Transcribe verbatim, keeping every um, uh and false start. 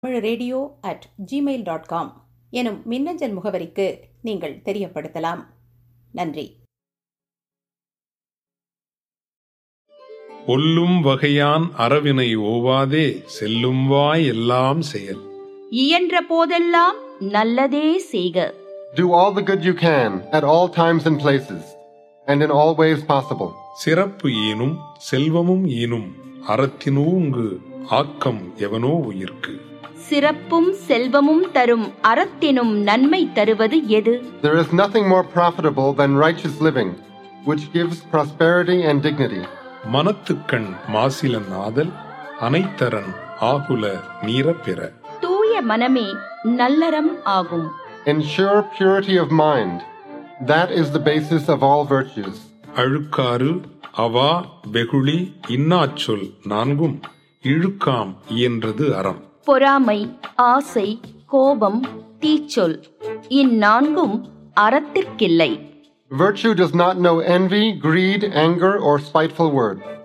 Radio at Gmail dot com எனும் மின்னஞ்சல் முகவரிக்கு நீங்கள் தெரியப்படுத்தலாம். நன்றி. ஒல்லும் வகையான் அறவினை ஓவாதே செல்லும் வாய் எல்லாம் செயல். இயன்ற போதெல்லாம் நல்லதே செய்க. Do all the good you can at all times and places and in all ways possible. சிறப்பு ஈனும் செல்வமும் ஈனும் அறத்தினூங்கு ஆக்கம் எவனோ உயிர்க்கு. சிறப்பும் செல்வமும் தரும் அறத்தினும் நன்மை தருவது எது? There is nothing more profitable than righteous living, which gives prosperity and dignity. மனத்துக்கண் மாசிலன் ஆதல் அனைத்தரன் ஆகுல நீர பெற. தூய மனமே நல்லறம் ஆகும். Ensure purity of mind. That is the basis of all virtues. அழுக்காறு அவா வெகுளி இன்னாச்சொல் நான்கும் இழுக்காம் இயன்றது அறம். பொறாமை, ஆசை, கோபம், தீச்சொல் இந்நான்கும் அறத்திற்கில்லை. Virtue does not know envy, greed, anger, or spiteful words.